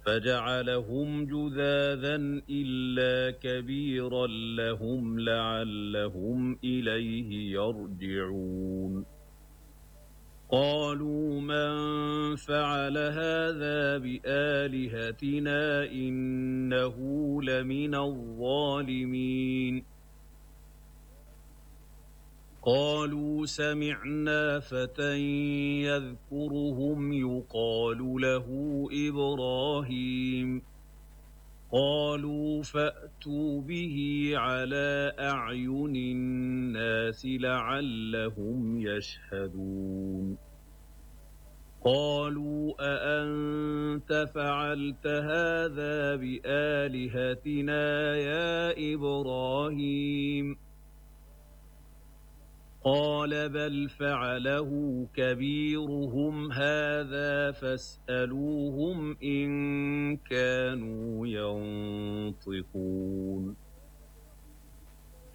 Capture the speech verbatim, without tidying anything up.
فجعلهم جذاذا إلا كبيرا لهم لعلهم إليه يرجعون قالوا من فعل هذا بآلهتنا إنه لمن الظالمين قالوا سمعنا فتى يذكرهم يقال له إبراهيم قالوا فأتوا به على أعين الناس لعلهم يشهدون قالوا أأنت فعلت هذا بآلهتنا يا إبراهيم قال بل فعله كبيرهم هذا فاسألوهم إن كانوا ينطقون